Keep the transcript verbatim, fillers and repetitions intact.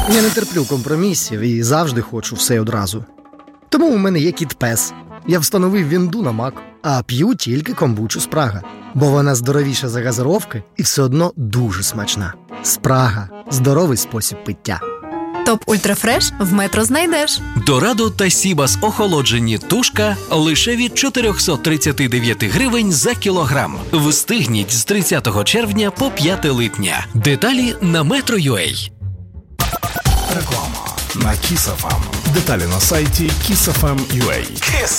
Я не терплю компромісів і завжди хочу все й одразу. Тому у мене є кіт-пес. Я встановив вінду на Мак, а п'ю тільки комбучу Спрага. Бо вона здоровіша за газировки і все одно дуже смачна. Спрага – здоровий спосіб пиття. Топ Ультрафреш в Метро знайдеш. Дорадо та Сібас охолоджені тушка лише від чотириста тридцять дев'ять гривень за кілограм. Встигніть з тридцятого червня по п'яте липня. Деталі на метро крапка ю а. Реклама на Kiss еф ем. Деталі на сайті kiss еф ем крапка ю а.